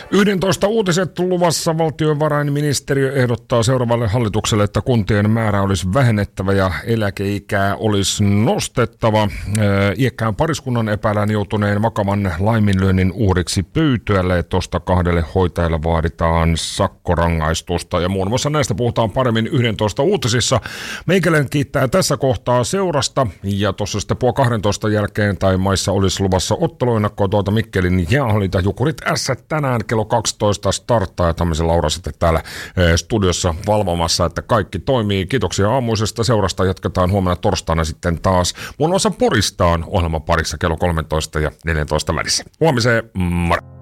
11 uutiset luvassa. Valtiovarainministeriö ehdottaa seuraavalle hallitukselle, että kuntien määrä olisi vähennettävä ja eläkeikää olisi nostettava. Iäkkään pariskunnan epäillään joutuneen vakavan laiminlyönnin uhriksi Pöytyälle. Tuosta 2 hoitajalle vaaditaan sakkorangaistusta. Ja muun muassa näistä puhutaan paremmin 11 uutisissa. Meikäläinen kiittää tässä kohtaa seurasta. Ja tuossa sitten 12 jälkeen tai maissa olisi luvassa otteluennakkoa tuolta Mikkelin jäähallinta Jukurit S tänään kello 12 starttaa, ja tämmöisen Laura sitten täällä studiossa valvomassa, että kaikki toimii. Kiitoksia aamuisesta seurasta. Jatketaan huomenna torstaina sitten taas muun muassa Poristaan ohjelman parissa kello 13 ja 14 välissä. Huomiseen, moro!